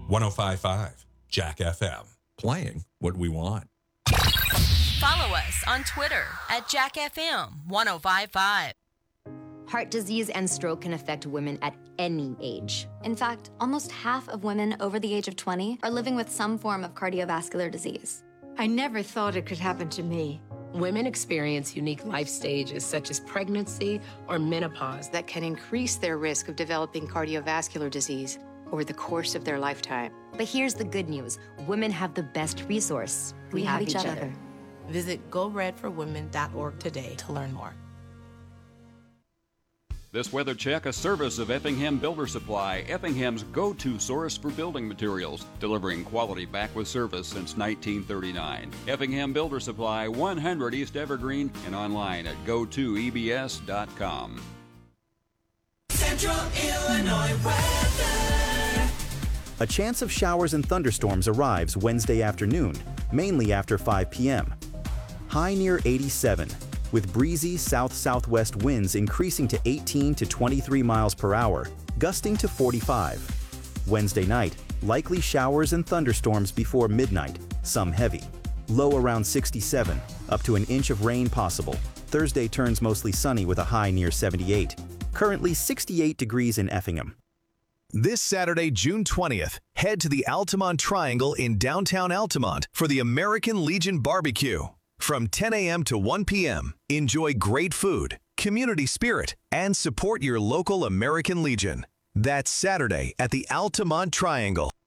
105.5 Jack FM. Playing what we want. Follow us on Twitter at JackFM1055. Heart disease and stroke can affect women at any age. In fact, almost half of women over the age of 20 are living with some form of cardiovascular disease. I never thought it could happen to me. Women experience unique life stages such as pregnancy or menopause that can increase their risk of developing cardiovascular disease over the course of their lifetime. But here's the good news. Women have the best resource. We have each other. Visit GoRedForWomen.org today to learn more. This weather check, a service of Effingham Builder Supply, Effingham's go-to source for building materials, delivering quality back with service since 1939. Effingham Builder Supply, 100 East Evergreen, and online at go2ebs.com. Central Illinois weather. A chance of showers and thunderstorms arrives Wednesday afternoon, mainly after 5 p.m. High near 87. With breezy south-southwest winds increasing to 18 to 23 miles per hour, gusting to 45. Wednesday night, likely showers and thunderstorms before midnight, some heavy. Low around 67, up to an inch of rain possible. Thursday turns mostly sunny with a high near 78. Currently 68 degrees in Effingham. This Saturday, June 20th, head to the Altamont Triangle in downtown Altamont for the American Legion Barbecue. From 10 a.m. to 1 p.m., enjoy great food, community spirit, and support your local American Legion. That's Saturday at the Altamont Triangle.